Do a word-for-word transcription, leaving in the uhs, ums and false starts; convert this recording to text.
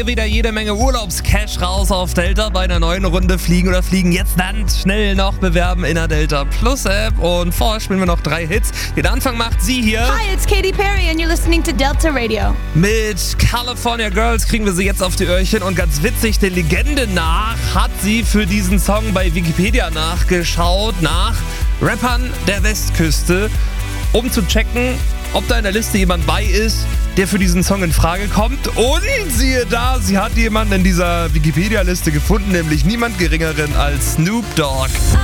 Wieder jede Menge Urlaubscash raus auf Delta bei einer neuen Runde Fliegen oder Fliegen. Jetzt dann schnell noch bewerben in der Delta Plus App. Und vorher spielen wir noch drei Hits. Den Anfang macht sie hier. Hi, it's Katy Perry and you're listening to Delta Radio. Mit California Girls kriegen wir sie jetzt auf die Öhrchen. Und ganz witzig, der Legende nach hat sie für diesen Song bei Wikipedia nachgeschaut nach Rappern der Westküste, um zu checken, ob da in der Liste jemand bei ist, der für diesen Song in Frage kommt. Und siehe da, sie hat jemanden in dieser Wikipedia-Liste gefunden, nämlich niemand Geringeren als Snoop Dogg.